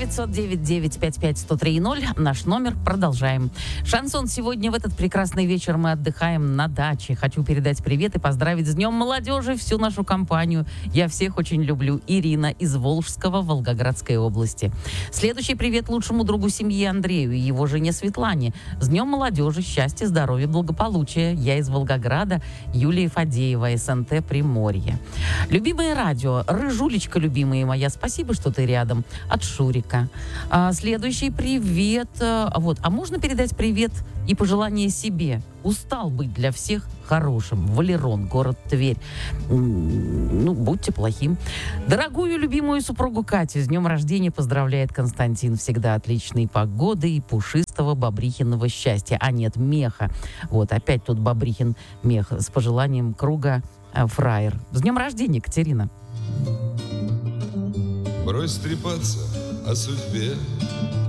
8-909-95-103-0. Наш номер. Продолжаем. Шансон. Сегодня в этот прекрасный вечер мы отдыхаем на даче. Хочу передать привет и поздравить с Днем молодежи всю нашу компанию. Я всех очень люблю. Ирина из Волжского, Волгоградской области. Следующий привет лучшему другу семьи Андрею и его жене Светлане. С Днем молодежи, счастья, здоровья, благополучия. Я из Волгограда, Юлия Фадеева, СНТ Приморье. Любимое радио. Рыжулечка, любимая моя, спасибо, что ты рядом. От Шурика. Следующий привет. А можно передать привет и пожелание себе? Устал быть для всех хорошим. Валерон, город Тверь. Будьте плохим. Дорогую любимую супругу Катю с днем рождения поздравляет Константин. Всегда отличной погоды и пушистого бобрихиного счастья. А нет, меха. Опять тут бобрихин мех с пожеланием круга фраер. С днем рождения, Катерина. Брось трепаться о судьбе,